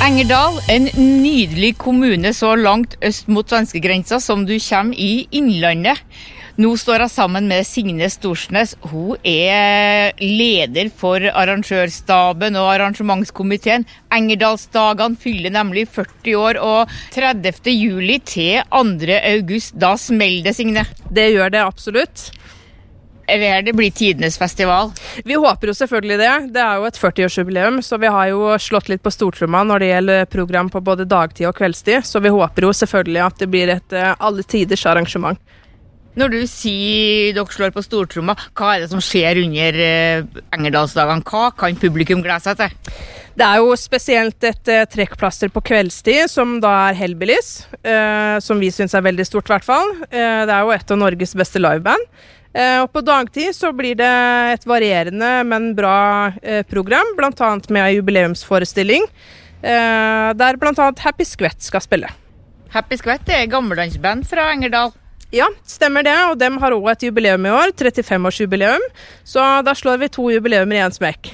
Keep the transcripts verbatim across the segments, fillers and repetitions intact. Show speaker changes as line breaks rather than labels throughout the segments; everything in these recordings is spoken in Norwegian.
Engerdal, en nydelig kommune så langt øst mot svenskegrensa som du kommer i Innlandet. Nå står jeg sammen med Signe Storsnes. Hun er leder for arrangørstaben og arrangementskomiteen. Engerdalsdagene fyller nemlig førti år, og tredivte juli til andre august, da smeller det, Signe.
Det gjør det absolutt.
Eller det blir tidenes festival?
Vi håper jo selvfølgelig det. Det er jo et førti-årsjubileum, så vi har jo slått litt på stortromma når det gjelder program på både dagtid og kveldstid, så vi håper jo selvfølgelig at det blir et uh, alle tiders arrangement.
Når du sier dere slår på stortromma, hva er det som skjer under uh, Engerdalsdagene? Hva kan publikum glede seg til?
Det er jo spesielt et uh, trekkplaster på kveldstid, som da er Hellbillies, uh, som vi synes er veldig stort i hvert fall. Uh, det er jo et av Norges beste liveband. Uh, og på dagtid så blir det et varierende, men bra uh, program, blant annet med en jubileumsforestilling, uh, der blant annet Happy Skvett skal spille.
Happy Skvett er gammeldansband fra Engerdal.
Ja, stemmer det, og dem har også et jubileum i år, trettifem-årsjubileum, så da slår vi to jubileumer i en smekk.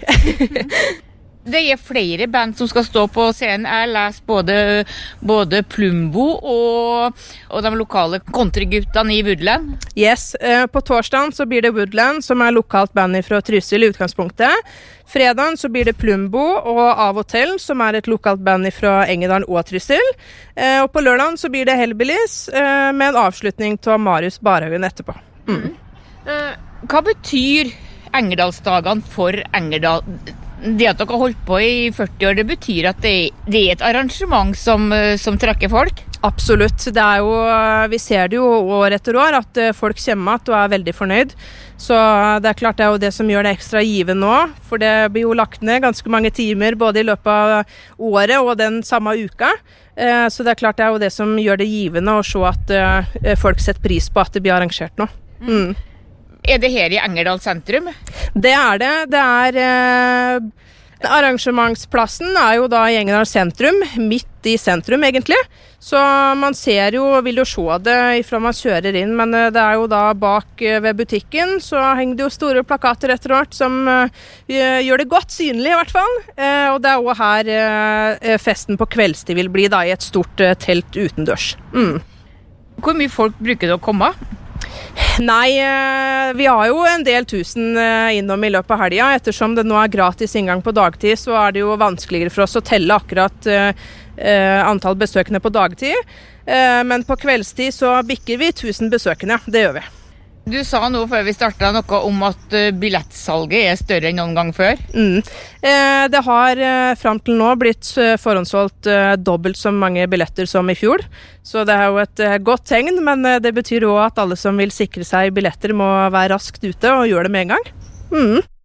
Det er flere band som skal stå på scenen. Jeg leser både, både Plumbo og, og de lokale countryguttene i Woodland.
Yes, eh, på torsdagen så blir det Woodland, som er lokalt band fra Trysil i utgangspunktet. Fredagen så blir det Plumbo og Av og Til, som er et lokalt band fra Engerdal og Trysil. Eh, og på lørdagen så blir det Hellbillies, eh, med en avslutning til Marius Barhaugen etterpå. Mm.
Eh, hva betyr Engerdalsdagene for Engerdal? Det at dere har holdt på i førti år, det betyr at det, det er et arrangement som, som trekker folk?
Absolutt. Det er jo, vi ser det jo år etter år at folk kommer at og er veldig fornøyd. Så det er klart det er jo det som gjør det ekstra givende nå, for det blir jo lagt ned ganske mange timer både i løpet av året og den samme uka. Så det er klart det er jo det som gjør det givende å se at folk setter pris på at det blir arrangert nå. Mm.
Er det her i Engerdal sentrum?
Det er det. Det er eh, arrangementsplassen er jo da i Engerdal sentrum, midt i sentrum egentlig. Så man ser jo, vil jo se det ifra man kjører inn, men eh, det er jo da bak eh, ved butikken, så henger det jo store plakater etter hvert som eh, gjør det godt synlig i hvert fall. Eh, og det er jo her eh, festen på kveldstid vil bli da i et stort eh, telt utendørs. Mm.
Hvor mye folk bruker det å komme?
Nei, vi har jo en del tusen innom i løpet av helga. Ettersom det nå er gratis inngang på dagtid, så er det jo vanskeligere for oss å telle akkurat uh, antall besøkende på dagtid. Uh, men på kveldstid så bikker vi tusen besøkende, det gjør vi. Du
sa nå før vi startet noe om at billettsalget er større enn noen gang før.
Mm. Eh, det har eh, frem til nå blitt forhåndsholdt eh, dobbelt så mange billetter som i fjor. Så det er jo et eh, godt tegn, men eh, det betyr også at alle som vil sikre seg billetter må være raskt ute og gjøre det med en gang. Mm.